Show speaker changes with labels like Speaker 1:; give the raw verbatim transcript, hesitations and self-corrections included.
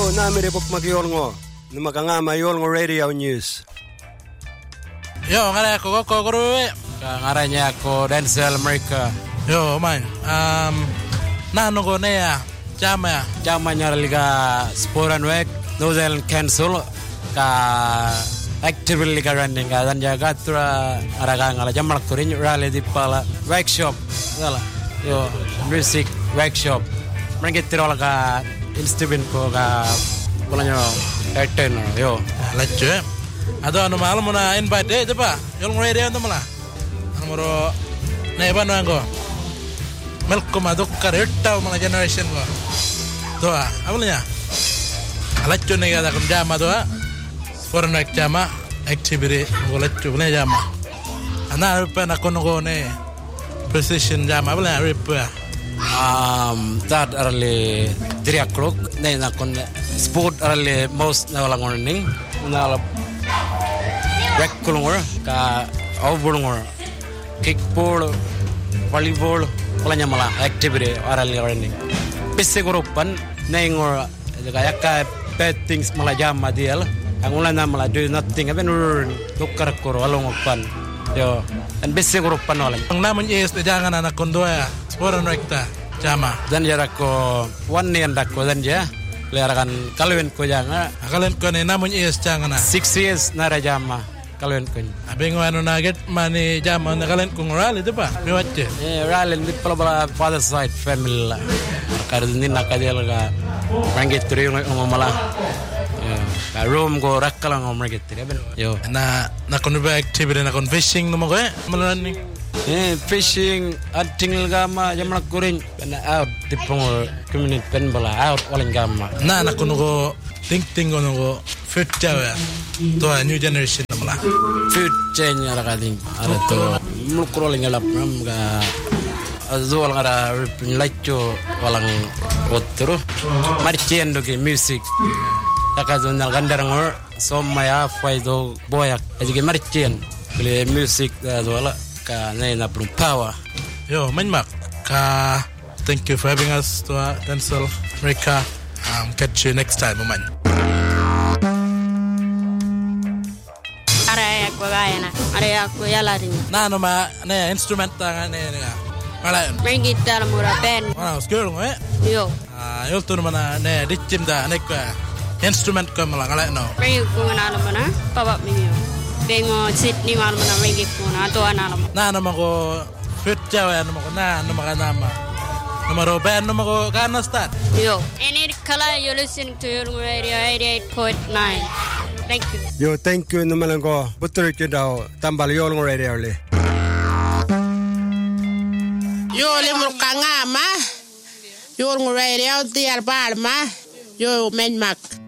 Speaker 1: Yo, namire pok magyolngo. Numakanga mayolngo radio news.
Speaker 2: Yo, ngara ako ko kuruwe.
Speaker 3: Ngaranya ako Denzel America.
Speaker 2: Yo, man. Um, nano ko na ya. Chama ya.
Speaker 3: Chama nyaraliga sporan wek. Nozel cancel ka actively ka running ka dan jaga tura araga ngala jamal kurin rally di pala workshop. Ngala. Yo, music workshop. Mereka tirol ka instrument ko ka pulanyo airten yo.
Speaker 2: Lacu. Ado anu malam muna invite deh coba. Yol radio anu malah. Nomor neba nanggo. Melkom aduk kareta malah generation ko. Doa, apalnya? Lacu nih kata jama doa. Foreign work jama activity ko lacu punya jama. Ana rupa nak kono ne precision jama apalnya rupa.
Speaker 3: Um, that early three o'clock. Nay nakon sport early most na walang morning. Na rec kulungor ka overlungor kickball, volleyball, palanya malah activity early morning. Pisse grupan nengor kayak ka bad things malah jama dia lah. Ang ulan na malah do nothing. Aben urun tukar kuro along upan. Yo, and pisse grupan walang.
Speaker 2: Ang naman is jangan anak kondo ya. Foreign rekta jama
Speaker 3: dan jarak ko one year dak ko dan ja lerakan kaluen ko janga
Speaker 2: kalian ko ne namun is jangan na
Speaker 3: six years nara jama kaluen ko
Speaker 2: abeng anu naget mani jama na kalian ko ngoral itu pa mi wacce
Speaker 3: eh ralen di pala father side family la kardini nakadel ga rangit tri ngo mala ka room go rakkala ngo marget tri ben yo
Speaker 2: na na kono ba activity na kon fishing no mo ko malan ni
Speaker 3: eh fishing ating gama jamal kuring na out di pong community pen bala out walang gama
Speaker 2: na na kuno ko think think ono ko future ya to a new generation mala
Speaker 3: future nya ra kading ara to mulkro lingalap nam ga azol ngara lacho walang otro marchendo ke music takazon nal gandarangor somaya faido boyak ajige marchen bele music azwala ka na prum power.
Speaker 2: Yo, manmak ka thank you for having us to uh, Denzel America. Um, catch you next time, man.
Speaker 4: Araya ko gaya na. Araya ko yala rin.
Speaker 2: Na ano ma na instrument ta ne ne. Wala.
Speaker 4: May gitar mura pen.
Speaker 2: Wow, skill mo eh.
Speaker 4: Yo.
Speaker 2: Ah, yul tu mana ne ditchim da ne ka instrument ko mala ngala no.
Speaker 4: May ko na alam na pabab mi yo. Bengo Sydney malam na may gip ko na to alam.
Speaker 2: Na ano ko future ano ko na ano maka nama. Numero ben ano ko kana start.
Speaker 4: Yo. Any color you listen to your radio eighty-eight point nine. Thank you.
Speaker 1: Yo, thank you numalang ko. Butur ko daw tambal yolngo radio le.
Speaker 5: Yo le mo kanga ma. Yolngo radio ti arbal ma. Yo menmak.